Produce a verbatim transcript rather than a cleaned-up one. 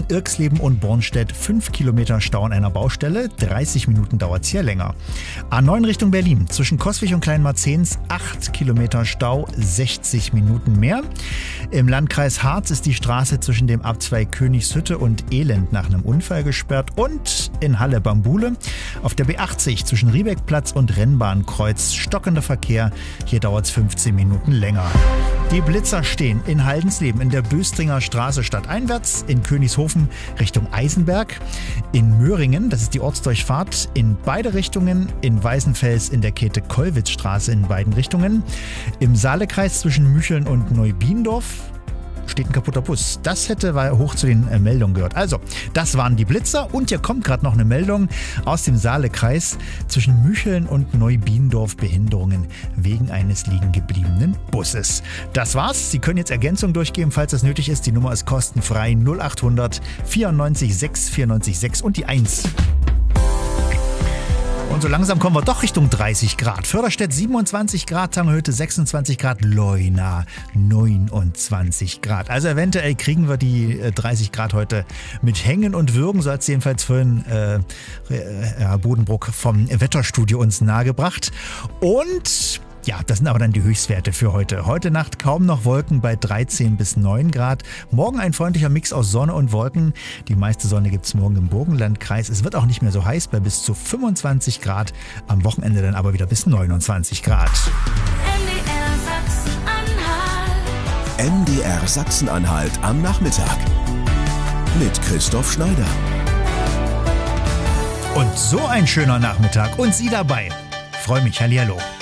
Irxleben und Bornstedt fünf Kilometer Stau an einer Baustelle. dreißig Minuten dauert es hier länger. A neun Richtung Berlin. Zwischen Coswig und Kleinmarzens acht Kilometer Stau, sechzig Minuten mehr. Im Landkreis Harz ist die Straße zwischen dem Abzweig Königshütte und Elend nach einem Unfall gesperrt. Und in Halle-Bambule auf der B achtzig zwischen Riebeckplatz und Rennbahnkreuz stockender Verkehr. Hier dauert es fünfzehn Minuten länger. Die Blitzer stehen in Haldensleben in der Böstringer Straße stadteinwärts, in Königshofen Richtung Eisenberg, in Möhringen, das ist die Ortsdurchfahrt, in beide Richtungen, in Weißenfels in der Käthe-Kollwitz-Straße in beiden Richtungen, im Saalekreis zwischen Mücheln und Neubiendorf steht ein kaputter Bus. Das hätte hoch zu den äh, Meldungen gehört. Also, das waren die Blitzer und hier kommt gerade noch eine Meldung aus dem Saalekreis zwischen Mücheln und Neubiendorf. Behinderungen wegen eines liegen gebliebenen Busses. Das war's. Sie können jetzt Ergänzung durchgeben, falls das nötig ist. Die Nummer ist kostenfrei null acht hundert vierundneunzig sechs vierundneunzig sechs und die eins. Und so langsam kommen wir doch Richtung dreißig Grad. Förderstedt siebenundzwanzig Grad, Tangerhütte sechsundzwanzig Grad, Leuna neunundzwanzig Grad. Also eventuell kriegen wir die dreißig Grad heute mit Hängen und Würgen. So hat es jedenfalls vorhin äh, Herr Bodenbruck vom Wetterstudio uns nahegebracht. Und ja, das sind aber dann die Höchstwerte für heute. Heute Nacht kaum noch Wolken bei dreizehn bis neun Grad. Morgen ein freundlicher Mix aus Sonne und Wolken. Die meiste Sonne gibt es morgen im Burgenlandkreis. Es wird auch nicht mehr so heiß bei bis zu fünfundzwanzig Grad. Am Wochenende dann aber wieder bis neunundzwanzig Grad. M D R Sachsen-Anhalt am Nachmittag mit Christoph Schneider. Und so ein schöner Nachmittag und Sie dabei. Freue mich. Hallihallo.